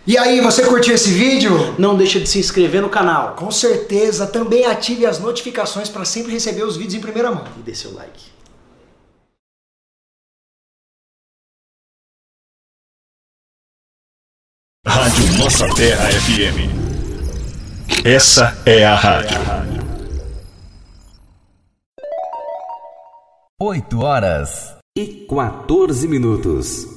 E aí, você curtiu esse vídeo? Não deixa de se inscrever no canal. Com certeza, também ative as notificações para sempre receber os vídeos em primeira mão. E dê seu like. Rádio Nossa Terra FM. Essa é a rádio. 8 horas e 14 minutos.